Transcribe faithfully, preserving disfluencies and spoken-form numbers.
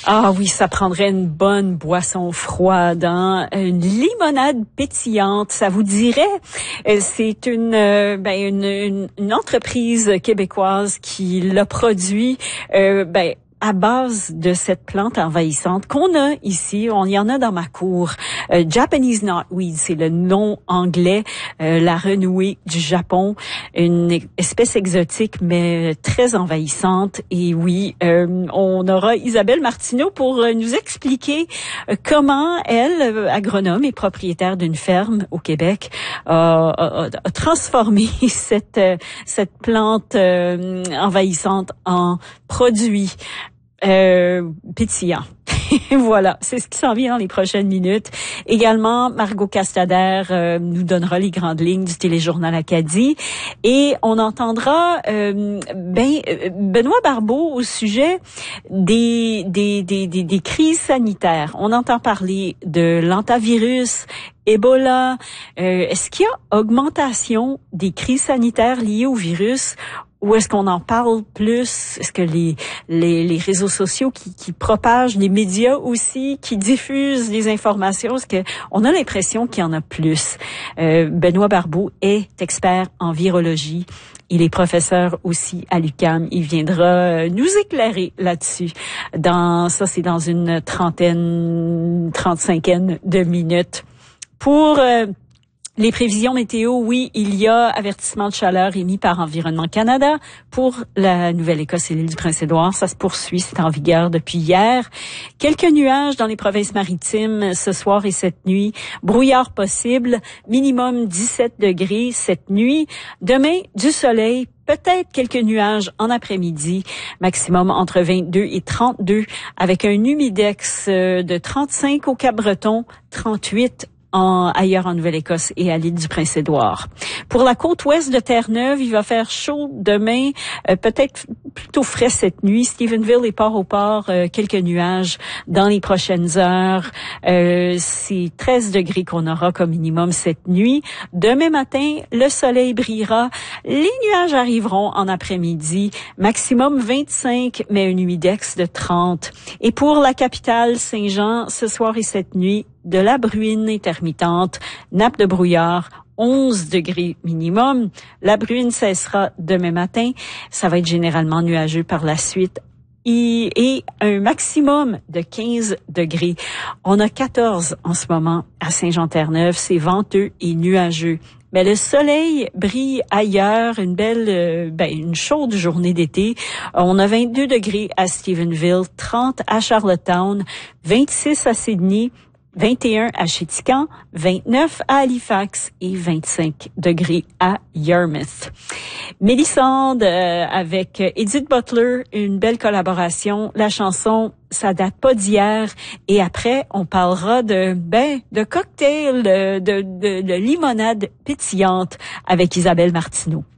Ah oui, ça prendrait une bonne boisson froide, hein? Une limonade pétillante, ça vous dirait? C'est une, euh, ben une, une, une entreprise québécoise qui l'a produit, euh, ben à base de cette plante envahissante qu'on a ici. On y en a dans ma cour. Euh, Japanese knotweed, c'est le nom anglais, euh, la renouée du Japon, une espèce exotique mais très envahissante. Et oui, euh, on aura Isabelle Martineau pour nous expliquer comment elle, agronome et propriétaire d'une ferme au Québec, a, a, a transformé cette cette plante euh, envahissante en produit Euh, pétillant. Voilà, c'est ce qui s'en vient dans les prochaines minutes. Également, Margot Castader euh, nous donnera les grandes lignes du téléjournal Acadie et on entendra euh, ben Benoît Barbeau au sujet des des des des, des crises sanitaires. On entend parler de l'hantavirus, Ebola. Euh, est-ce qu'il y a augmentation des crises sanitaires liées au virus? Ou est-ce qu'on en parle plus? Est-ce que les les, les réseaux sociaux qui, qui propagent, les médias aussi qui diffusent les informations, est-ce que on a l'impression qu'il y en a plus? Euh, Benoît Barbeau est expert en virologie. Il est professeur aussi à l'U Q A M. Il viendra nous éclairer là-dessus. Dans ça, c'est dans une trentaine, trente-cinquaine de minutes. Pour euh, les prévisions météo, oui, il y a avertissement de chaleur émis par Environnement Canada pour la Nouvelle-Écosse et l'île du Prince-Édouard. Ça se poursuit, c'est en vigueur depuis hier. Quelques nuages dans les provinces maritimes ce soir et cette nuit. Brouillard possible, minimum dix-sept degrés cette nuit. Demain, du soleil, peut-être quelques nuages en après-midi, maximum entre vingt-deux et trente-deux, avec un humidex de trente-cinq au Cap-Breton, trente-huit En, ailleurs en Nouvelle-Écosse et à l'île du Prince-Édouard. Pour la côte ouest de Terre-Neuve, il va faire chaud demain, euh, peut-être plutôt frais cette nuit. Stephenville et Port-au-Port, euh, quelques nuages dans les prochaines heures. Euh, c'est treize degrés qu'on aura comme minimum cette nuit. Demain matin, le soleil brillera. Les nuages arriveront en après-midi. Maximum vingt-cinq, mais un humidex de trente. Et pour la capitale, Saint-Jean, ce soir et cette nuit, de la bruine intermittente, nappe de brouillard, onze degrés minimum. La bruine cessera demain matin. Ça va être généralement nuageux par la suite. Et un maximum de quinze degrés. On a quatorze en ce moment à Saint-Jean-Terre-Neuve. C'est venteux et nuageux. Mais le soleil brille ailleurs, une belle, euh, ben, une chaude journée d'été. On a vingt-deux degrés à Stephenville, trente à Charlottetown, vingt-six à Sydney, vingt et un à Chéticamp, vingt-neuf à Halifax et vingt-cinq degrés à Yarmouth. Mélissande euh, avec Edith Butler, une belle collaboration. La chanson, ça date pas d'hier. Et après, on parlera de ben de cocktail, de, de, de, de limonade pétillante avec Isabelle Martineau.